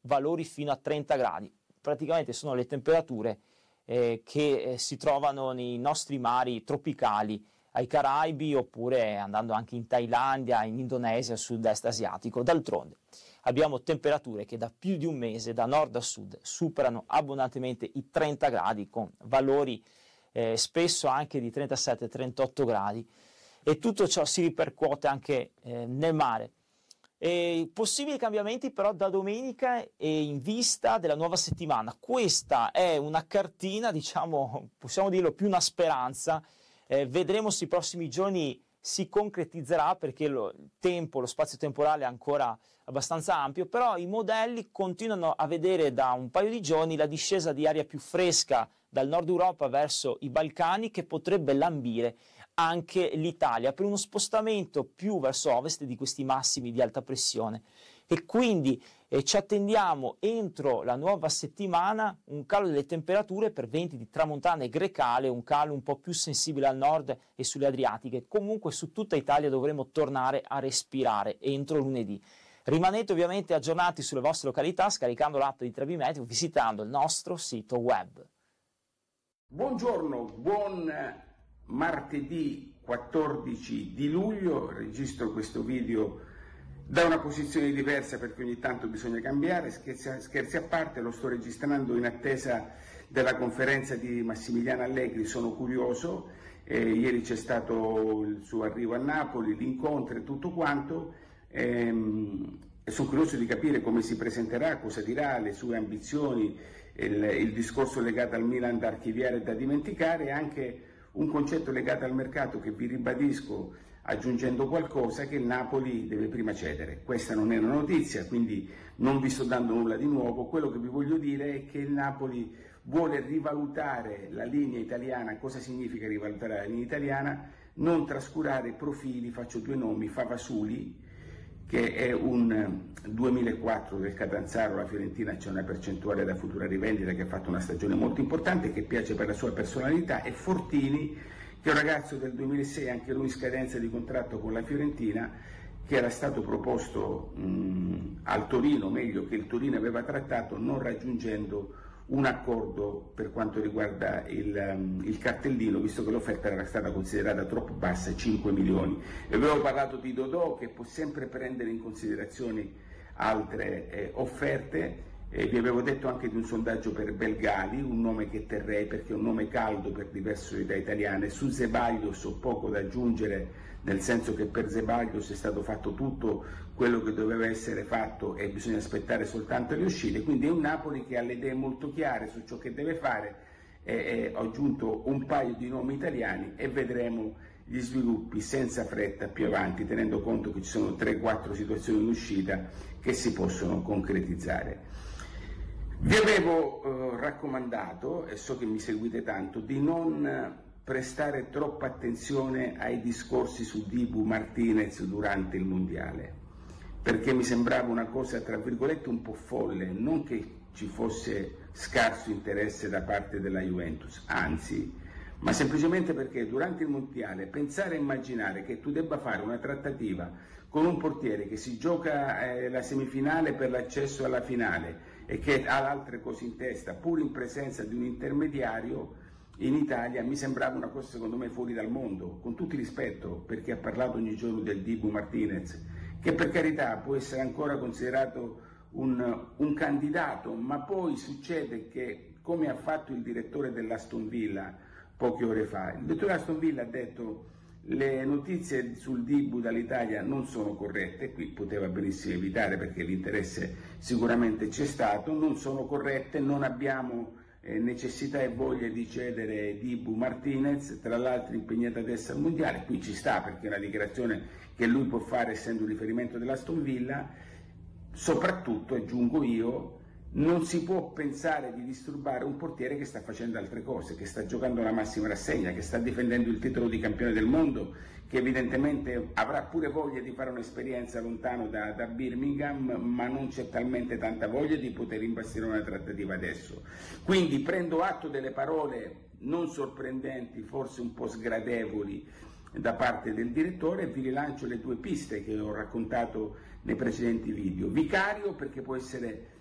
valori fino a 30 gradi. Praticamente sono le temperature che si trovano nei nostri mari tropicali, ai Caraibi, oppure andando anche in Thailandia, in Indonesia, sud-est asiatico. D'altronde abbiamo temperature che da più di un mese, da nord a sud, superano abbondantemente i 30 gradi, con valori spesso anche di 37-38 gradi, e tutto ciò si ripercuote anche nel mare. Possibili cambiamenti però da domenica e in vista della nuova settimana. Questa è una cartina, diciamo, possiamo dirlo, più una speranza. Vedremo se i prossimi giorni si concretizzerà, perché lo spazio temporale è ancora abbastanza ampio, però i modelli continuano a vedere da un paio di giorni la discesa di aria più fresca dal nord Europa verso i Balcani, che potrebbe lambire anche l'Italia per uno spostamento più verso ovest di questi massimi di alta pressione, e quindi ci attendiamo entro la nuova settimana un calo delle temperature per venti di tramontana e grecale, un calo un po' più sensibile al nord e sulle Adriatiche. Comunque su tutta Italia dovremo tornare a respirare entro lunedì. Rimanete ovviamente aggiornati sulle vostre località scaricando l'app di Trebi Meteo, visitando il nostro sito web. Buongiorno, buon martedì 14 di luglio, registro questo video da una posizione diversa perché ogni tanto bisogna cambiare. Scherzi a parte, lo sto registrando in attesa della conferenza di Massimiliano Allegri. Sono curioso, ieri c'è stato il suo arrivo a Napoli, l'incontro e tutto quanto, e sono curioso di capire come si presenterà, cosa dirà, le sue ambizioni, il discorso legato al Milan da archiviare e da dimenticare, e anche un concetto legato al mercato che vi ribadisco, aggiungendo qualcosa, che il Napoli deve prima cedere. Questa non è una notizia, quindi non vi sto dando nulla di nuovo. Quello che vi voglio dire è che il Napoli vuole rivalutare la linea italiana. Cosa significa rivalutare la linea italiana? Non trascurare profili, faccio due nomi: Favasuli, che è un 2004 del Catanzaro, la Fiorentina c'è una percentuale da futura rivendita, che ha fatto una stagione molto importante, che piace per la sua personalità, e Fortini, che è un ragazzo del 2006, anche lui in scadenza di contratto con la Fiorentina, che era stato proposto al Torino, meglio che il Torino aveva trattato, non raggiungendo un accordo per quanto riguarda il cartellino, visto che l'offerta era stata considerata troppo bassa, 5 milioni. E avevo parlato di Dodò, che può sempre prendere in considerazione altre offerte. Vi avevo detto anche di un sondaggio per Belgali, un nome che terrei perché è un nome caldo per diverse società italiane. Su Zeballos ho poco da aggiungere, nel senso che per Zeballos è stato fatto tutto quello che doveva essere fatto e bisogna aspettare soltanto le uscite, quindi è un Napoli che ha le idee molto chiare su ciò che deve fare. Ho aggiunto un paio di nomi italiani e vedremo gli sviluppi senza fretta più avanti, tenendo conto che ci sono 3-4 situazioni in uscita che si possono concretizzare. Vi avevo raccomandato, e so che mi seguite tanto, di non prestare troppa attenzione ai discorsi su Dibu Martinez durante il Mondiale, perché mi sembrava una cosa, tra virgolette, un po' folle. Non che ci fosse scarso interesse da parte della Juventus, anzi, ma semplicemente perché durante il Mondiale pensare e immaginare che tu debba fare una trattativa con un portiere che si gioca la semifinale per l'accesso alla finale e che ha altre cose in testa, pur in presenza di un intermediario, in Italia mi sembrava una cosa secondo me fuori dal mondo, con tutto il rispetto per chi ha parlato ogni giorno del Dibu Martinez, che per carità può essere ancora considerato un candidato, ma poi succede che, come ha fatto il direttore dell'Aston Villa poche ore fa, il direttore dell'Aston Villa ha detto: le notizie sul Dibu dall'Italia non sono corrette, qui poteva benissimo evitare perché l'interesse sicuramente c'è stato, non sono corrette, non abbiamo necessità e voglia di cedere Dibu Martinez, tra l'altro impegnato adesso al Mondiale. Qui ci sta perché è una dichiarazione che lui può fare essendo un riferimento dell'Aston Villa. Soprattutto, aggiungo io, non si può pensare di disturbare un portiere che sta facendo altre cose, che sta giocando la massima rassegna, che sta difendendo il titolo di campione del mondo, che evidentemente avrà pure voglia di fare un'esperienza lontano da Birmingham, ma non c'è talmente tanta voglia di poter imbastire una trattativa adesso. Quindi prendo atto delle parole non sorprendenti, forse un po' sgradevoli da parte del direttore, e vi rilancio le due piste che ho raccontato nei precedenti video. Vicario, perché può essere